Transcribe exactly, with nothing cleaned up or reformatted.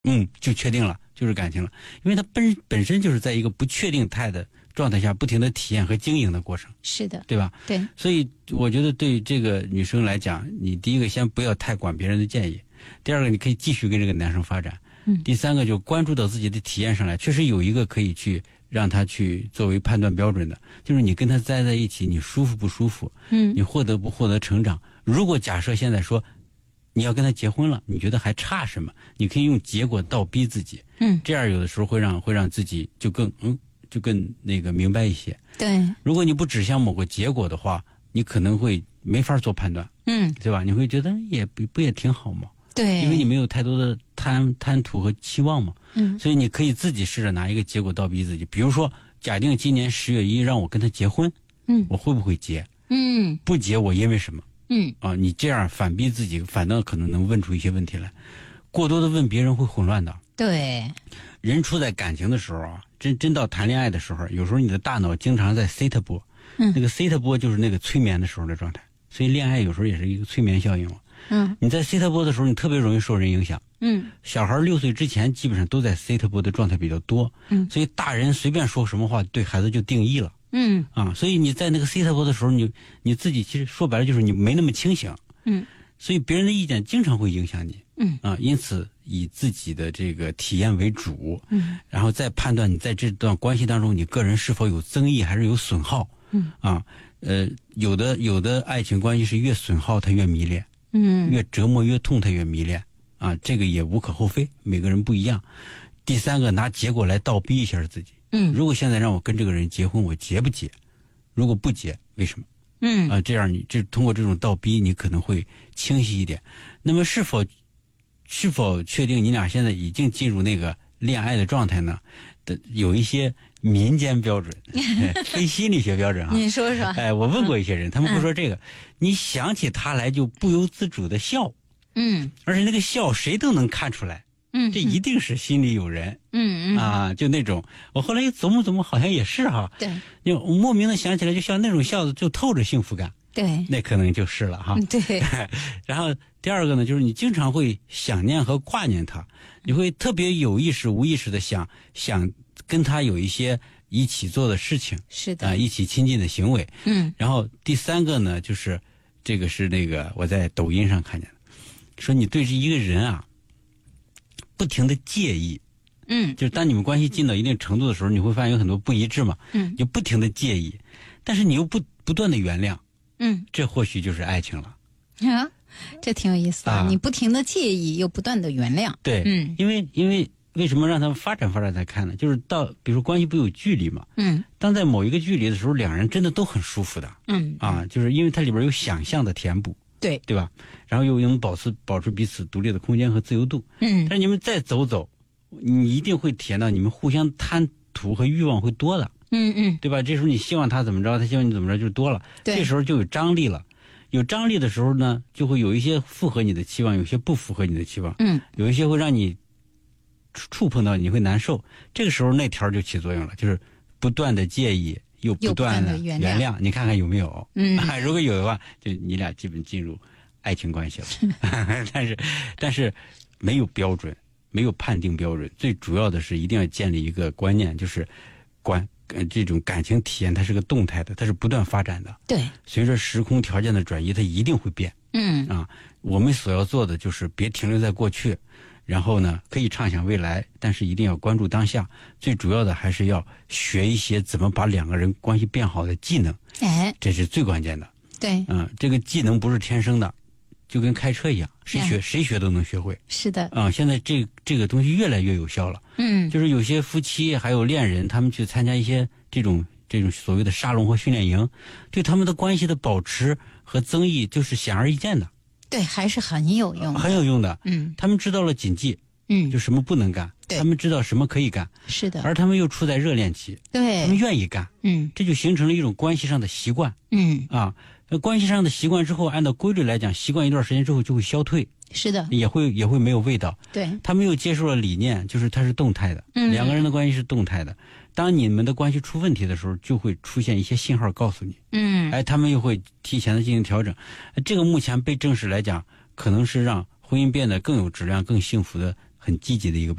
嗯，就确定了，就是感情了，因为它本本身就是在一个不确定态的状态下不停的体验和经营的过程。 是的， 对吧？ 对， 所以我觉得对这个女生来讲，你第一个先不要太管别人的建议，第二个你可以继续跟这个男生发展， 嗯， 第三个就关注到自己的体验上来，确实有一个可以去让他去作为判断标准的，就是你跟他待在一起，你舒服不舒服？ 嗯， 你获得不获得成长？如果假设现在说你要跟他结婚了，你觉得还差什么？你可以用结果倒逼自己， 嗯， 这样有的时候会让会让自己就更嗯就更那个明白一些。 对， 如果你不指向某个结果的话，你可能会没法做判断， 嗯， 对吧？你会觉得也不不也挺好吗？ 对， 因为你没有太多的贪贪图和期望嘛， 嗯， 所以你可以自己试着拿一个结果倒逼自己。比如说，假定今年十月一让我跟他结婚， 嗯， 我会不会结？ 嗯， 不结我因为什么？ 嗯， 啊，你这样反逼自己，反倒可能能问出一些问题来。过多的问别人会混乱的。 对， 人处在感情的时候啊，真真到谈恋爱的时候，有时候你的大脑经常在 theta 波， 嗯， 那个 theta 波就是那个催眠的时候的状态，所以恋爱有时候也是一个催眠效应嘛。 嗯， 你在 theta 波的时候，你特别容易受人影响。 嗯， 小孩六岁之前基本上都在 theta 波的状态比较多， 嗯， 所以大人随便说什么话对孩子就定义了。 嗯， 啊，所以你在那个 theta 波的时候，你你自己其实说白了就是你没那么清醒。 嗯， 所以别人的意见经常会影响你。 嗯， 啊，因此以自己的这个体验为主。 嗯， 然后再判断你在这段关系当中，你个人是否有增益还是有损耗。 嗯， 啊，呃，有的有的爱情关系是越损耗它越迷恋， 嗯， 越折磨越痛它越迷恋。啊，这个也无可厚非，每个人不一样。第三个，拿结果来倒逼一下自己。 嗯， 如果现在让我跟这个人结婚，我结不结？如果不结，为什么？ 嗯， 啊，这样你这通过这种倒逼，你可能会清晰一点。那么是否是否确定你俩现在已经进入那个恋爱的状态呢？的有一些民间标准，非心理学标准啊。 你说说。 哎，我问过一些人，嗯、他们不说这个。你想起他来就不由自主的笑， 嗯， 而且那个笑谁都能看出来。 嗯， 这一定是心里有人。 嗯嗯啊，就那种，我后来一琢磨琢磨，好像也是哈。 对， 就莫名的想起来，就像那种笑的，就透着幸福感。 对， 那可能就是了哈。 对。 然后第二个呢，就是你经常会想念和挂念他，你会特别有意识、无意识的想想跟他有一些一起做的事情。 是的。 啊、呃，一起亲近的行为。 嗯。 然后第三个呢，就是这个是那个我在抖音上看见的，说你对这一个人啊。不停的介意， 嗯， 就是当你们关系近到一定程度的时候，你会发现有很多不一致嘛， 嗯， 就不停的介意，但是你又不不断的原谅， 嗯， 这或许就是爱情了。 啊，这挺有意思的，啊、你不停的介意又不断的原谅， 对， 嗯， 因为因为为什么让他们发展发展才看呢？就是到比如说关系不有距离嘛， 嗯， 当在某一个距离的时候，两人真的都很舒服的， 嗯啊，就是因为它里边有想象的填补。 对对吧？然后又能保持保持彼此独立的空间和自由度。 嗯， 但是你们再走走，你一定会体验到你们互相贪图和欲望会多了。 嗯嗯， 对吧？这时候你希望他怎么着，他希望你怎么着就多了。 对， 这时候就有张力了。有张力的时候呢，就会有一些符合你的期望，有些不符合你的期望。 嗯， 有一些会让你触碰到，你会难受。这个时候那条就起作用了，就是不断的介意。又不断的原谅， 原谅你看看有没有？ 嗯， 啊，如果有的话，就你俩基本进入爱情关系了。但是，但是没有标准，没有判定标准。最主要的是一定要建立一个观念，就是观呃这种感情体验它是个动态的，它是不断发展的。 对， 随着时空条件的转移，它一定会变。 嗯啊，我们所要做的就是别停留在过去。然后呢，可以畅想未来，但是一定要关注当下。最主要的还是要学一些怎么把两个人关系变好的技能， 哎， 这是最关键的。 对， 嗯，这个技能不是天生的，就跟开车一样，谁学、哎、谁学都能学会。 是的， 啊、嗯，现在这这个东西越来越有效了。 嗯， 就是有些夫妻还有恋人，他们去参加一些这种这种所谓的沙龙或训练营，对他们的关系的保持和增益就是显而易见的。 对，还是很有用的， 很有用的。 嗯， 他们知道了谨记， 嗯， 就什么不能干，他们知道什么可以干， 是的。 而他们又处在热恋期， 对， 他们愿意干， 嗯， 这就形成了一种关系上的习惯， 嗯啊，关系上的习惯之后，按照规律来讲，习惯一段时间之后就会消退， 是的， 也会也会没有味道。 对， 他们又接受了理念，就是它是动态的， 嗯， 两个人的关系是动态的。当你们的关系出问题的时候，就会出现一些信号告诉你， 嗯， 哎，他们又会提前的进行调整。这个目前被证实来讲，可能是让婚姻变得更有质量、更幸福的很积极的一个。